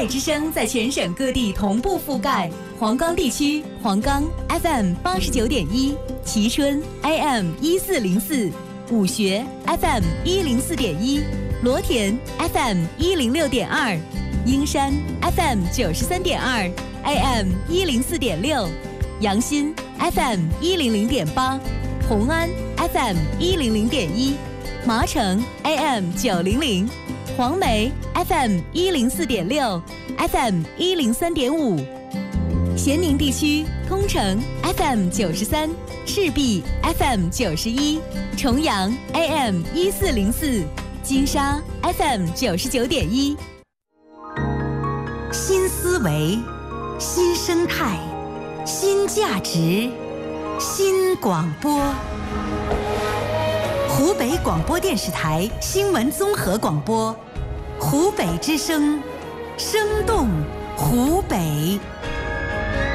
爱之声在全省各地同步覆盖。黄冈地区，黄冈 FM 89.1，蕲春 AM 1404，武穴 FM 104.1，罗田 FM 106.2，英山 FM 93.2 AM 104.6，阳新 FM 100.8，红安 FM 100.1，麻城 AM 900，黄梅 FM 104.6 FM 103.5，咸宁地区通城 FM 93，赤壁 FM 91，重阳 AM 1404，金沙 FM 99.1。 新思维，新生态，新价值，新广播。湖北广播电视台新闻综合广播，湖北之声，生动湖北。